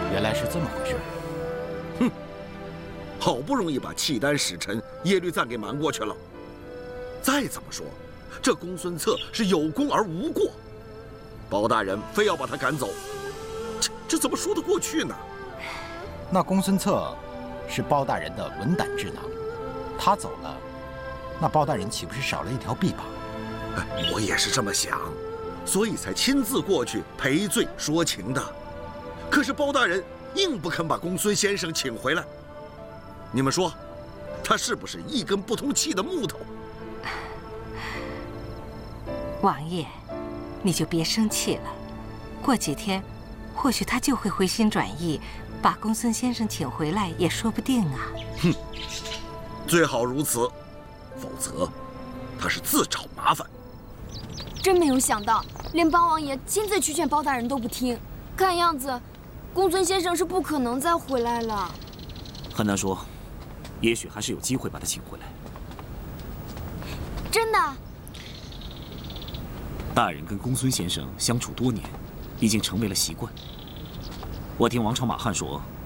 原来是这么回事。 哼，好不容易把契丹使臣耶律赞给瞒过去了。再怎么说，这公孙策是有功而无过，包大人非要把他赶走，这怎么说得过去呢？ 那公孙策是包大人的文胆智囊，他走了，那包大人岂不是少了一条臂膀？ 我也是这么想，所以才亲自过去赔罪说情的。可是包大人硬不肯把公孙先生请回来，你们说，他是不是一根不通气的木头？ 王爷，你就别生气了，过几天，或许他就会回心转意，把公孙先生请回来也说不定啊。 哼，最好如此，否则他是自找麻烦。 真没有想到，连包王爷亲自去劝包大人都不听，看样子，公孙先生是不可能再回来了。 很难说，也许还是有机会把他请回来。 真的？ 大人跟公孙先生相处多年，已经成为了习惯。我听王朝马汉说，